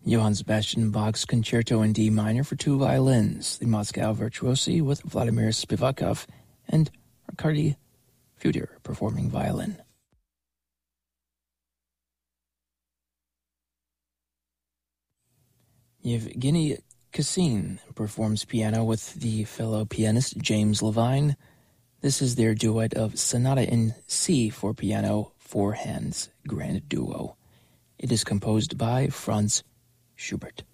Johann Sebastian Bach's Concerto in D minor for two violins, the Moscow Virtuosi with Vladimir Spivakov and Arkady Fedor performing violin. Yevgeny Kissin performs piano with the fellow pianist James Levine. This is their duet of Sonata in C for piano, four hands, grand duo. It is composed by Franz Schubert.